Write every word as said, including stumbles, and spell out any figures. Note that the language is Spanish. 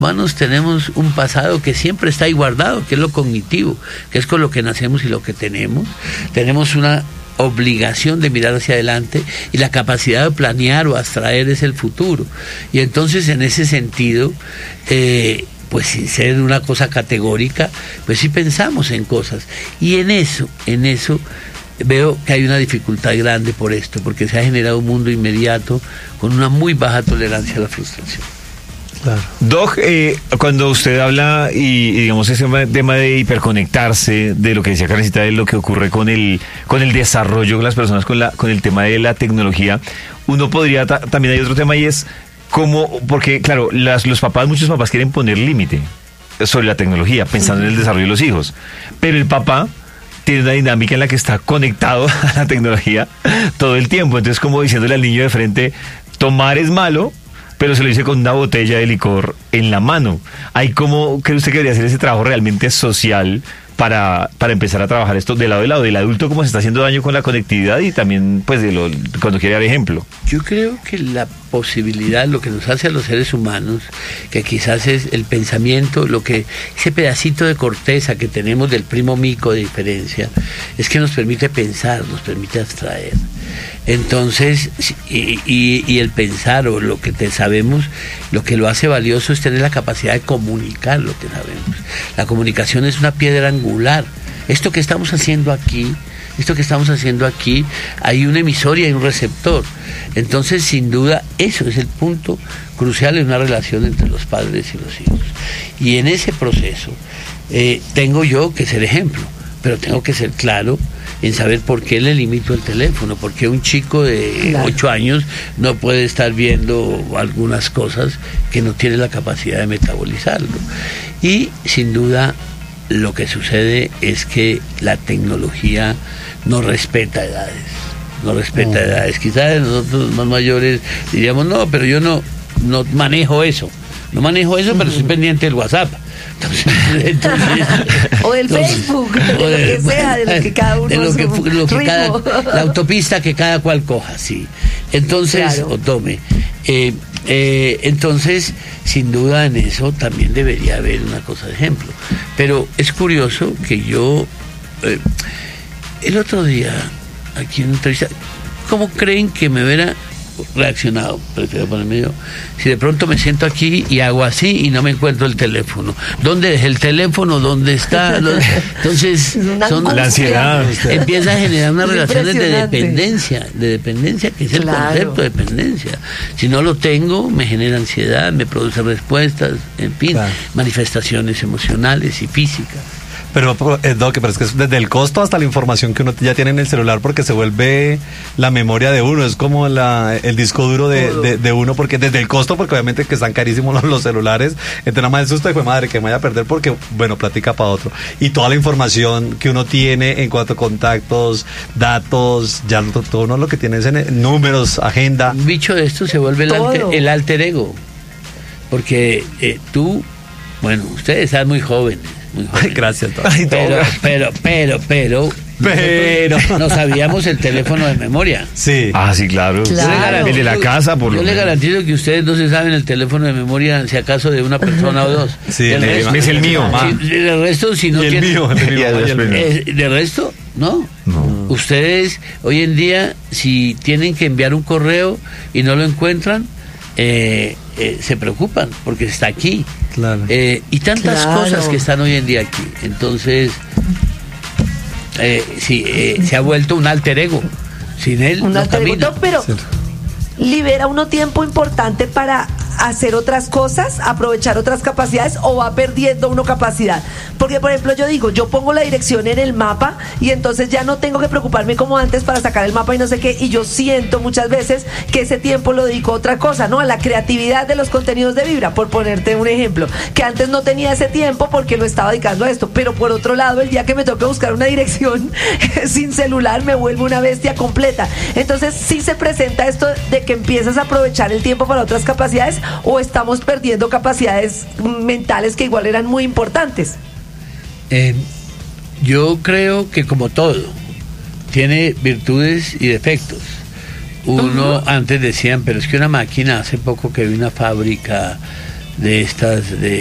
humanos tenemos un pasado que siempre está ahí guardado, que es lo cognitivo, que es con lo que nacemos y lo que tenemos. Tenemos una obligación de mirar hacia adelante y la capacidad de planear o abstraer es el futuro. Y entonces en ese sentido, eh, pues sin ser una cosa categórica, pues sí pensamos en cosas. Y en eso, en eso veo que hay una dificultad grande por esto, porque se ha generado un mundo inmediato con una muy baja tolerancia a la frustración. Claro. Doc, eh, cuando usted habla y, y digamos ese tema de hiperconectarse, de lo que decía Karencita, de lo que ocurre con el con el desarrollo de las personas, con la con el tema de la tecnología, uno podría, ta, también hay otro tema y es cómo, porque claro, las, los papás, muchos papás quieren poner límite sobre la tecnología, pensando en el desarrollo de los hijos, pero el papá tiene una dinámica en la que está conectado a la tecnología todo el tiempo, entonces como diciéndole al niño de frente, tomar es malo, pero se lo dice con una botella de licor en la mano. ¿Hay cómo cree usted que debería hacer ese trabajo realmente social para, para empezar a trabajar esto de lado de lado del adulto, cómo se está haciendo daño con la conectividad y también pues de lo cuando quiere dar ejemplo? Yo creo que la posibilidad, lo que nos hace a los seres humanos, que quizás es el pensamiento, lo que ese pedacito de corteza que tenemos del primo mico de diferencia, es que nos permite pensar, nos permite abstraer. Entonces, y, y, y el pensar o lo que te sabemos, lo que lo hace valioso es tener la capacidad de comunicar lo que sabemos. La comunicación es una piedra angular. Esto que estamos haciendo aquí, esto que estamos haciendo aquí, hay un emisor y hay un receptor. Entonces, sin duda, eso es el punto crucial en una relación entre los padres y los hijos. Y en ese proceso, eh, tengo yo que ser ejemplo, pero tengo que ser claro en saber por qué le limito el teléfono, porque un chico de ocho años no puede estar viendo algunas cosas que no tiene la capacidad de metabolizarlo. Y sin duda lo que sucede es que la tecnología no respeta edades, no respeta oh. edades. Quizás nosotros más mayores diríamos, no, pero yo no, no manejo eso, no manejo eso, pero estoy pendiente del WhatsApp. Entonces, entonces, o del entonces, Facebook, de, o de lo que sea, de lo que cada uno de lo que, su lo que cada, la autopista que cada cual coja, sí. Entonces, claro. o tome. Eh, eh, entonces, sin duda en eso también debería haber una cosa de ejemplo. Pero es curioso que yo, eh, el otro día, aquí en una entrevista, ¿cómo creen que me hubiera reaccionado? Prefiero ponerme yo. Si de pronto me siento aquí y hago así y no me encuentro el teléfono. ¿Dónde dejé el teléfono? ¿Dónde está? Entonces, son, la ansiedad. Empieza a generar unas relaciones de dependencia, de dependencia, que es el claro. concepto de dependencia. Si no lo tengo, me genera ansiedad, me produce respuestas, en fin, claro. manifestaciones emocionales y físicas. Pero, eh, Doc, pero es que es desde el costo hasta la información que uno ya tiene en el celular, porque se vuelve la memoria de uno, es como la, el disco duro de, de, de uno, porque desde el costo, porque obviamente que están carísimos los, los celulares, entonces nada más el susto de fue madre que me vaya a perder porque, bueno, platica para otro. Y toda la información que uno tiene en cuanto a contactos, datos, ya todo uno lo que tiene es en números, agenda. Un bicho de esto se vuelve el alter, el alter ego, porque eh, tú, bueno, ustedes están muy jóvenes. Ay, gracias. Ay, pero, pero, pero, pero, pero, no sabíamos el teléfono de memoria. Sí. Ah, sí, claro. claro. El de la casa, por yo lo le menos. garantizo que ustedes no se saben el teléfono de memoria, si acaso de una persona o dos. Sí, el resto, es el mío. Si, de resto, si no y el tienen, mío, el mío, el mío. Eh, de resto, no. no. Ustedes, hoy en día, si tienen que enviar un correo y no lo encuentran, eh, eh, se preocupan porque está aquí. Claro. Eh, y tantas claro. cosas que están hoy en día aquí. Entonces, eh, sí, eh, se ha vuelto un alter ego. Sin él un no alter camina. ego, pero sí. libera uno tiempo importante para hacer otras cosas, aprovechar otras capacidades, o va perdiendo uno capacidad. Porque, por ejemplo, yo digo, yo pongo la dirección en el mapa y entonces ya no tengo que preocuparme como antes para sacar el mapa y no sé qué, y yo siento muchas veces que ese tiempo lo dedico a otra cosa, ¿no? A la creatividad de los contenidos de Vibra, por ponerte un ejemplo, que antes no tenía ese tiempo porque lo estaba dedicando a esto, pero por otro lado, el día que me toque buscar una dirección sin celular me vuelvo una bestia completa. Entonces, sí se presenta esto de que empiezas a aprovechar el tiempo para otras capacidades, o estamos perdiendo capacidades mentales que igual eran muy importantes. Eh, yo creo que como todo, tiene virtudes y defectos. Uno, uh-huh. antes decían, pero es que una máquina, hace poco que vi una fábrica de estas de